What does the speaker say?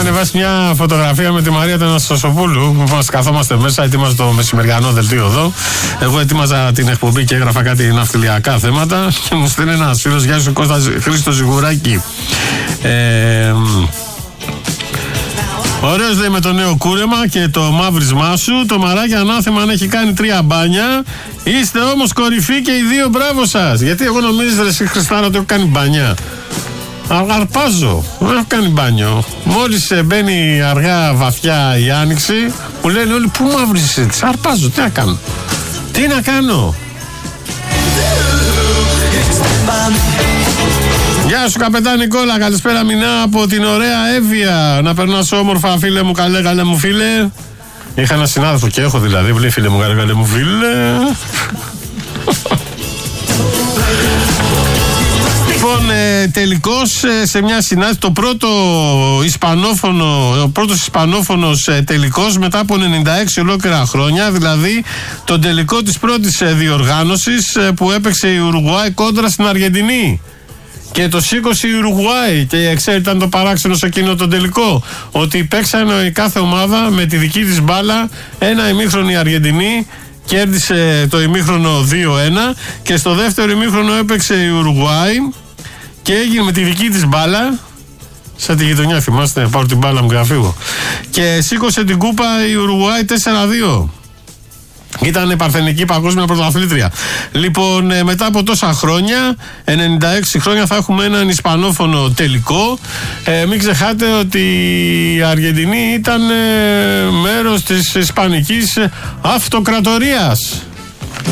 ανεβάσει μια φωτογραφία με τη Μαρία Αναστασοπούλου. Μας καθόμαστε μέσα, ετοίμαζα το μεσημεριανό δελτίο εδώ. Εγώ ετοίμαζα την εκπομπή και έγραφα κάτι ναυτιλιακά θέματα. Και μου στέλνει ένας φίλος, γεια σου Κώστα Χρήστο Ζιγουράκη. Ωραίος λέει με το νέο κούρεμα και το μαύρισμά σου. Το μαράκι ανάθεμα αν έχει κάνει 3 μπάνια. Είστε όμως κορυφή και οι δύο, μπράβο σας. Γιατί εγώ νομίζεις ρε εσύ Χριστάρα ότι έχω κάνει μπάνια? Αρπάζω, δεν έχω κάνει μπάνιο. Μόλις μπαίνει αργά βαθιά η άνοιξη, μου λένε όλοι πού μαύρισες έτσι? Αρπάζω, τι να κάνω? Τι να κάνω? Γεια σου καπετάν Νικόλα, καλησπέρα Μινά από την ωραία Εύβοια. Να περνάς όμορφα φίλε μου, καλέ μου φίλε. Είχα ένα συνάδελφο και έχω δηλαδή, βλέπει φίλε μου, καλέ μου φίλε. Λοιπόν, τελικώς σε μια συνάντηση, ο πρώτος ισπανόφωνος τελικός μετά από 96 ολόκληρα χρόνια, δηλαδή τον τελικό της πρώτης διοργάνωσης που έπαιξε η Ουρουγουάη κόντρα στην Αργεντινή. Και το σήκωσε η Ουρουγουάη και ξέρετε ήταν το παράξενο σε εκείνο το τελικό, ότι παίξανε η κάθε ομάδα με τη δική της μπάλα, ένα ημίχρονο η Αργεντινή κέρδισε το ημίχρονο 2-1 και στο δεύτερο ημίχρονο έπαιξε η Ουρουγουάη και έγινε με τη δική της μπάλα, σαν τη γειτονιά θυμάστε, πάρω την μπάλα μου και να φύγω, και σήκωσε την κούπα η Ουρουγουάη 4-2. Ήταν παρθενική παγκόσμια πρωταθλήτρια. Λοιπόν, μετά από τόσα χρόνια, 96 χρόνια, θα έχουμε έναν ισπανόφωνο τελικό. Μην ξεχάτε ότι η Αργεντινή ήταν μέρος της ισπανικής αυτοκρατορίας.